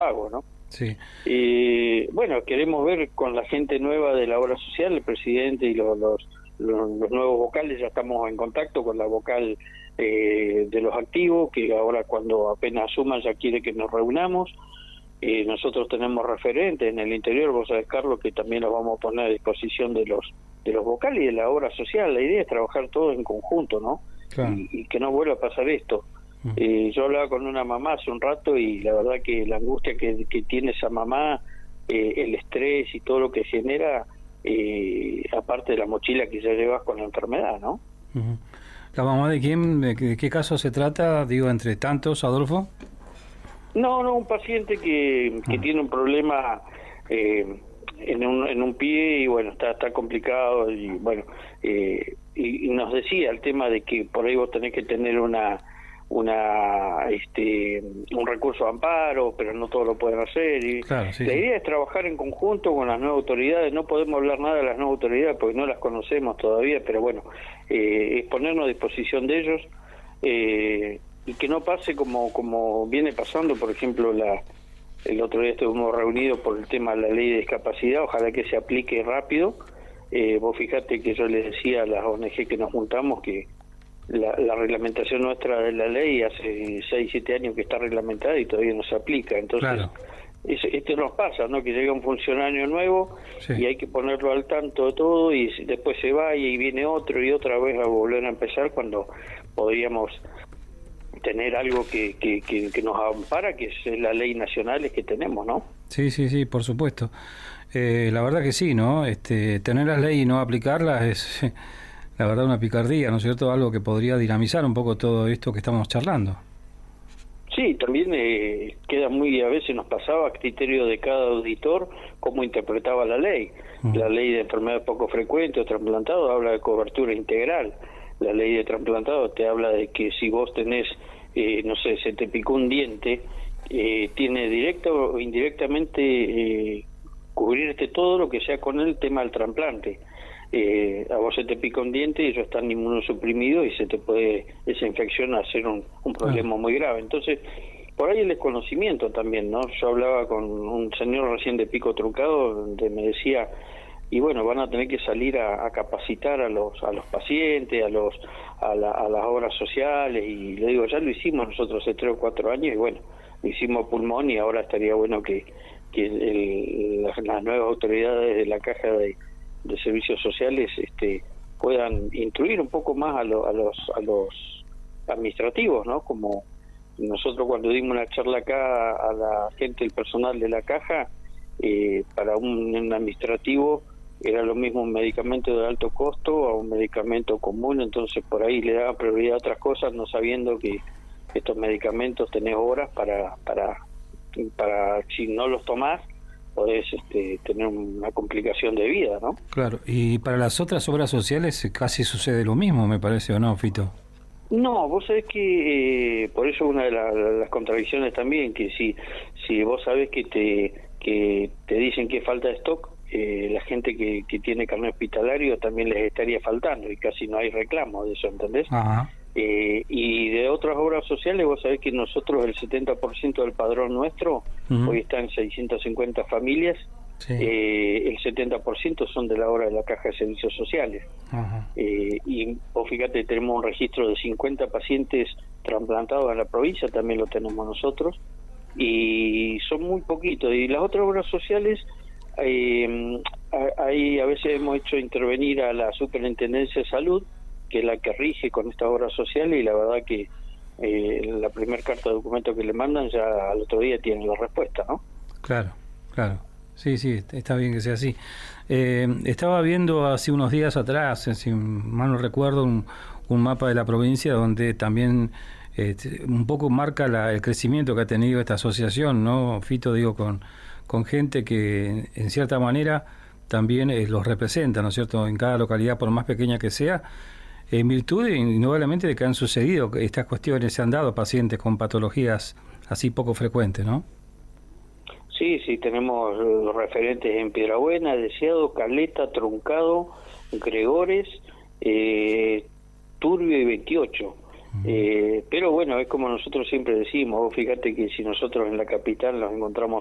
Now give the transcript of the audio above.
pago, ¿no? Sí. Y bueno, queremos ver con la gente nueva de la obra social, el presidente y los nuevos vocales. Ya estamos en contacto con la vocal de los activos, que ahora cuando apenas asuman ya quiere que nos reunamos. Nosotros tenemos referentes en el interior, vos sabés, Carlos, que también los vamos a poner a disposición de los vocales y de la obra social. La idea es trabajar todos en conjunto, ¿no? Claro. Y que no vuelva a pasar esto. Yo hablaba con una mamá hace un rato y la verdad que la angustia que tiene esa mamá, el estrés y todo lo que genera, aparte de la mochila que ya llevas con la enfermedad, ¿no? Uh-huh. ¿La mamá de quién, de qué caso se trata, digo, entre tantos, Adolfo? No, un paciente que tiene un problema en un pie y bueno, está complicado y bueno, y nos decía el tema de que por ahí vos tenés que tener un recurso de amparo, pero no todos lo pueden hacer. Y claro, sí, la idea es trabajar en conjunto con las nuevas autoridades. No podemos hablar nada de las nuevas autoridades porque no las conocemos todavía, pero bueno, es ponernos a disposición de ellos, y que no pase como viene pasando. Por ejemplo, el otro día estuvimos reunidos por el tema de la ley de discapacidad. Ojalá que se aplique rápido. Vos fijate que yo les decía a las ONG que nos juntamos que la reglamentación nuestra de la ley hace 6-7 años que está reglamentada y todavía no se aplica. Entonces, claro, esto nos pasa, ¿no? Que llega un funcionario nuevo, sí, y hay que ponerlo al tanto de todo, y después se va y viene otro y otra vez a volver a empezar, cuando podríamos tener algo que nos ampara, que es la ley nacional que tenemos, ¿no? Sí, por supuesto. La verdad que sí, ¿no? Tener las leyes y no aplicarlas es, la verdad, una picardía, ¿no es cierto? Algo que podría dinamizar un poco todo esto que estamos charlando. Sí, también queda muy, a veces nos pasaba a criterio de cada auditor cómo interpretaba la ley. La ley de enfermedades poco frecuentes o trasplantados habla de cobertura integral. La ley de trasplantado te habla de que si vos tenés, no sé, se te picó un diente, tiene directa o indirectamente cubrirte todo lo que sea con el tema del trasplante. A vos se te pica un diente y ellos están inmunosuprimidos y se te puede esa infección hacer un problema muy grave. Entonces, por ahí el desconocimiento también, ¿no? Yo hablaba con un señor recién de Pico Truncado, donde me decía, y bueno, van a tener que salir a capacitar a los pacientes, a las obras sociales, y le digo, ya lo hicimos nosotros hace 3 o 4 años, y bueno, lo hicimos pulmón, y ahora estaría bueno que las nuevas autoridades de la Caja de Servicios Sociales puedan instruir un poco más a los administrativos, ¿no? Como nosotros cuando dimos una charla acá a la gente, el personal de la Caja, para un administrativo era lo mismo un medicamento de alto costo a un medicamento común, entonces por ahí le daban prioridad a otras cosas, no sabiendo que estos medicamentos tenés horas para si no los tomás podés tener una complicación de vida, ¿no? Claro, y para las otras obras sociales casi sucede lo mismo, me parece, ¿o no, Fito? No, vos sabés que por eso una de las contradicciones también, que si vos sabés que te dicen que falta de stock, la gente que tiene carnet hospitalario también les estaría faltando y casi no hay reclamo de eso, ¿entendés? Ajá. Y de otras obras sociales, vos sabés que nosotros el 70% del padrón nuestro, hoy está en 650 familias, sí, el 70% son de la obra de la Caja de Servicios Sociales. Ajá. Y vos fíjate, tenemos un registro de 50 pacientes trasplantados en la provincia, también lo tenemos nosotros, y son muy poquitos. Y las otras obras sociales, ahí a veces hemos hecho intervenir a la Superintendencia de Salud, que es la que rige con esta obra social, y la verdad que la primera carta de documento que le mandan ya al otro día tienen la respuesta, ¿no? Claro. Sí, está bien que sea así. Estaba viendo hace unos días atrás, si mal no recuerdo, un mapa de la provincia donde también un poco marca el crecimiento que ha tenido esta asociación, ¿no, Fito? Digo, con gente que en cierta manera también los representa, ¿no es cierto?, en cada localidad, por más pequeña que sea, en virtud indudablemente de que han sucedido estas cuestiones, se han dado pacientes con patologías así poco frecuentes, ¿no? Sí, tenemos los referentes en Piedrabuena, Deseado, Caleta, Truncado, Gregores, Turbio y 28. Pero bueno, es como nosotros siempre decimos, vos fíjate que si nosotros en la capital nos encontramos